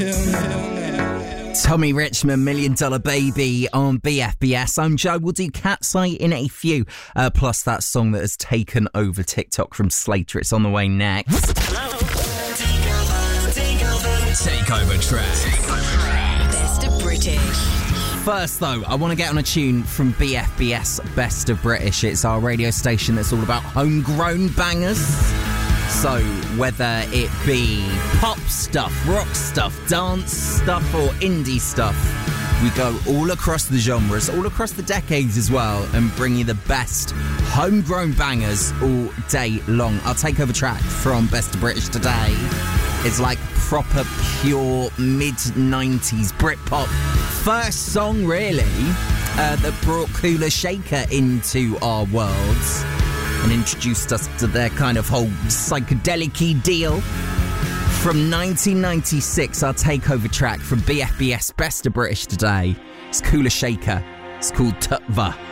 Tommy Richmond, $1 Million Baby on BFBS. I'm Joe. We'll do Cat's Eye in a few. Plus that song that has taken over TikTok from Slater. It's on the way next. Takeover track. Best of British. First, though, I want to get on a tune from BFBS Best of British. It's our radio station that's all about homegrown bangers. So, whether it be pop stuff, rock stuff, dance stuff, or indie stuff, we go all across the genres, all across the decades as well, and bring you the best homegrown bangers all day long. Our takeover track from Best of British today is like proper, pure mid-90s Britpop. First song, really, that brought Kula Shaker into our worlds and introduced us to their kind of whole psychedelic-y deal. From 1996, our takeover track from BFBS Best of British today. It's Kula Shaker. It's called Tutva.